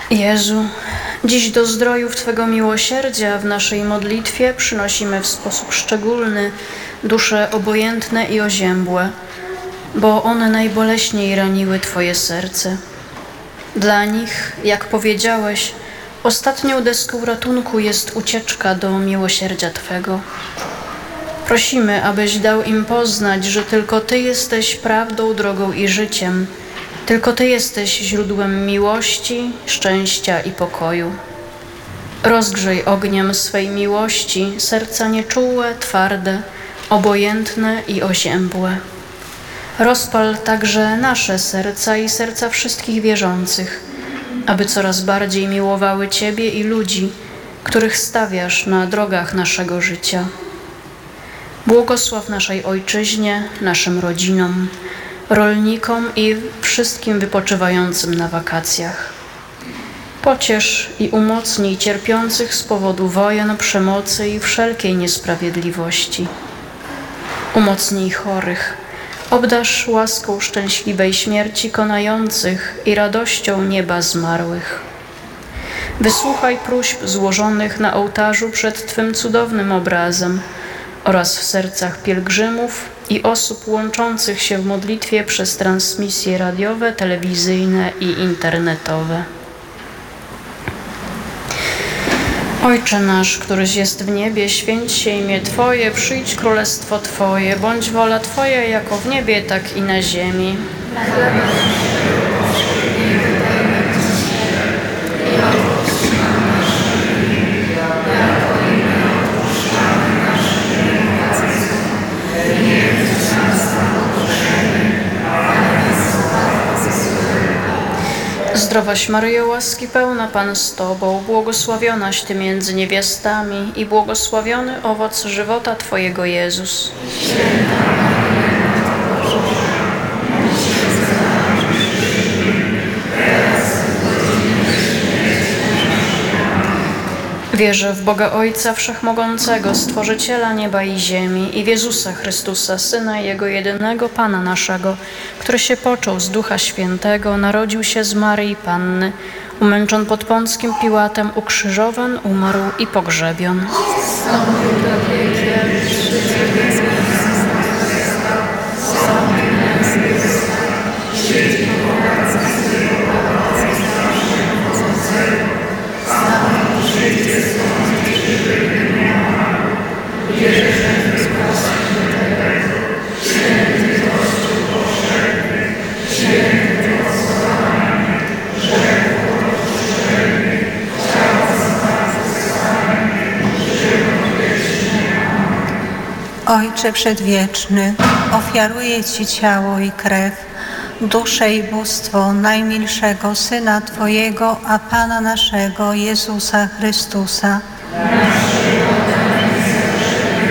Jezu, dziś do zdrojów Twego miłosierdzia w naszej modlitwie przynosimy w sposób szczególny dusze obojętne i oziębłe, bo one najboleśniej raniły Twoje serce. Dla nich, jak powiedziałeś, ostatnią deską ratunku jest ucieczka do miłosierdzia Twego. Prosimy, abyś dał im poznać, że tylko Ty jesteś prawdą, drogą i życiem. Tylko Ty jesteś źródłem miłości, szczęścia i pokoju. Rozgrzej ogniem swej miłości serca nieczułe, twarde, obojętne i oziębłe. Rozpal także nasze serca i serca wszystkich wierzących, aby coraz bardziej miłowały Ciebie i ludzi, których stawiasz na drogach naszego życia. Błogosław naszej Ojczyźnie, naszym rodzinom, rolnikom i wszystkim wypoczywającym na wakacjach. Pociesz i umocnij cierpiących z powodu wojen, przemocy i wszelkiej niesprawiedliwości. Umocnij chorych, obdarz łaską szczęśliwej śmierci konających i radością nieba zmarłych. Wysłuchaj próśb złożonych na ołtarzu przed Twym cudownym obrazem oraz w sercach pielgrzymów i osób łączących się w modlitwie przez transmisje radiowe, telewizyjne i internetowe. Ojcze nasz, któryś jest w niebie, święć się imię Twoje, przyjdź królestwo Twoje, bądź wola Twoja jako w niebie, tak i na ziemi. Zdrowaś Maryjo, łaski pełna, Pan z Tobą, błogosławionaś Ty między niewiastami i błogosławiony owoc żywota Twojego, Jezus. Wierzę w Boga Ojca Wszechmogącego, Stworzyciela nieba i ziemi, i w Jezusa Chrystusa, Syna Jego jedynego, Pana naszego, który się począł z Ducha Świętego, narodził się z Maryi Panny, umęczon pod Pąckim Piłatem, ukrzyżowan, umarł i pogrzebion. Ojcze Przedwieczny, ofiaruję Ci ciało i krew, duszę i bóstwo najmilszego Syna Twojego, a Pana naszego, Jezusa Chrystusa,